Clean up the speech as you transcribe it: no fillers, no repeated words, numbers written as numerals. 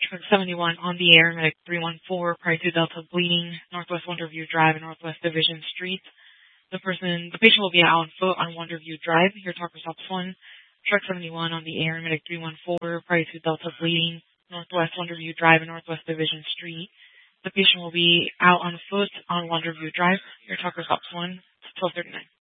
Truck 71 on the air, medic 314, prior to Delta bleeding, Northwest Wonderview Drive and Northwest Division Street. The patient will be out on foot on Wonderview Drive. Your talker stops 1. Truck 71 on the air, medic 314, prior to Delta bleeding, Northwest Wonderview Drive and Northwest Division Street. The patient will be out on foot on Wonderview Drive. Your talker stops 1. 12:39.